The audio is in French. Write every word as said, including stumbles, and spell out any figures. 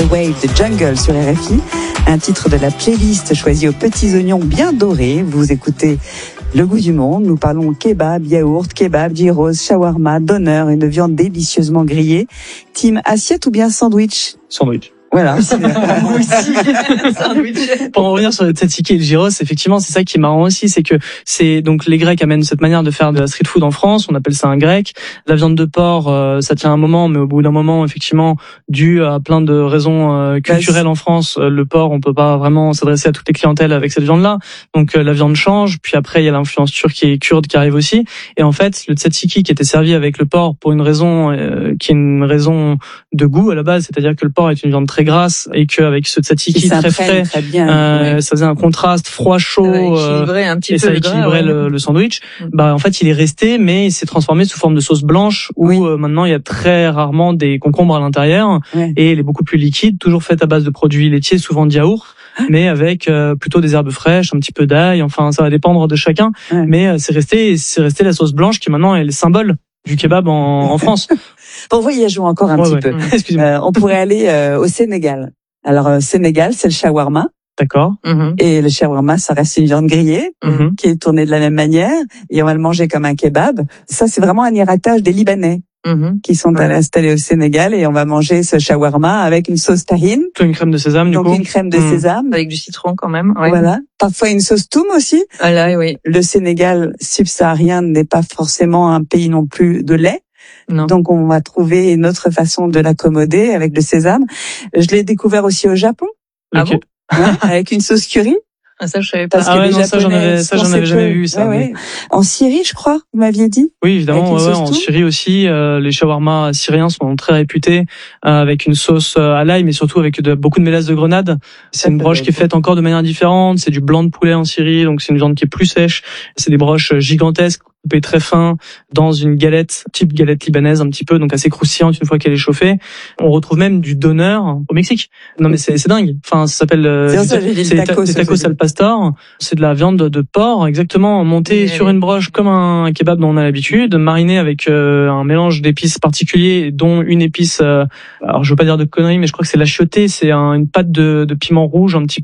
Wave de Jungle sur R F I, un titre de la playlist choisi aux petits oignons bien dorés. Vous écoutez Le Goût du Monde, nous parlons kebab, yaourt, kebab, gyros, shawarma, doner et de viande délicieusement grillée. Team assiette ou bien sandwich? Sandwich. Voilà. Moi aussi. Sandwich. Pour en revenir sur le tzatziki et le gyros, effectivement, c'est ça qui est marrant aussi, c'est que c'est donc les Grecs amènent cette manière de faire de la street food en France. On appelle ça un grec. La viande de porc, euh, ça tient un moment, mais au bout d'un moment, effectivement, dû à plein de raisons euh, culturelles en France, euh, le porc, on peut pas vraiment s'adresser à toutes les clientèles avec cette viande-là. Donc euh, la viande change. Puis après, il y a l'influence turque et kurde qui arrive aussi. Et en fait, le tzatziki qui était servi avec le porc pour une raison euh, qui est une raison de goût à la base, c'est-à-dire que le porc est une viande très grasse et qu'avec ce tzatziki très frais, très bien, euh, ouais. ça faisait un contraste froid chaud équilibrait un petit et peu ça le équilibrait gras, ouais. le, le sandwich. Mm. Bah en fait il est resté, mais il s'est transformé sous forme de sauce blanche où Oui. euh, maintenant il y a très rarement des concombres à l'intérieur Ouais. et il est beaucoup plus liquide, toujours fait à base de produits laitiers, souvent de yaourt, mais avec euh, plutôt des herbes fraîches, un petit peu d'ail. Enfin ça va dépendre de chacun, Ouais. mais euh, c'est resté c'est resté la sauce blanche qui maintenant est le symbole du kebab en, en France. Bon, voyageons encore un Ouais, petit ouais. peu. Excusez-moi. Euh, on pourrait aller euh, au Sénégal. Alors, euh, Sénégal, c'est le shawarma. D'accord. Mhm. Et le shawarma, ça reste une viande grillée, Mhm. qui est tournée de la même manière. Et on va le manger comme un kebab. Ça, c'est vraiment un héritage des Libanais Mhm. qui sont Ouais. installés au Sénégal. Et on va manger ce shawarma avec une sauce tahine. Plutôt une crème de sésame du Donc, coup. une crème de Mhm. sésame. Avec du citron quand même. Ouais. Voilà. Parfois, une sauce toum aussi. Ah là, oui. Le Sénégal subsaharien n'est pas forcément un pays non plus de lait. Non. Donc, on va trouver une autre façon de l'accommoder avec le sésame. Je l'ai découvert aussi au Japon, Ah Ok. bon ouais, avec une sauce curry. Ah, ça, je savais pas. Parce Ah que ouais, les non, ça, j'en Japonais, avais- ça, ce qu'on j'en avais sait jamais peu. vu, ça, Ouais, mais- ouais. En Syrie, je crois, vous m'aviez dit. Oui, évidemment, Avec une ouais, ouais, sauce en toum. Syrie aussi, euh, les shawarmas syriens sont très réputés euh, avec une sauce euh, à l'ail, mais surtout avec de, beaucoup de mélasse de grenade. C'est Ça, une ça broche doit qui est être faite encore de manière différente. C'est du blanc de poulet en Syrie, donc c'est une viande qui est plus sèche. C'est des broches gigantesques, coupées très fin, dans une galette, type galette libanaise un petit peu, donc assez croustillante une fois qu'elle est chauffée. On retrouve même du doner au Mexique. Non mais c'est c'est dingue. Enfin, ça s'appelle euh, C'est pour ça que j'ai dit le c'est des ta- tacos, des ça, tacos j'ai al pastor. C'est de la viande de porc, exactement, montée Et sur elle est- une broche comme un kebab dont on a l'habitude, marinée avec euh, un mélange d'épices particuliers, dont une épice. Euh, alors je veux pas dire de conneries, mais je crois que c'est l'achioté. C'est un, une pâte de, de piment rouge un petit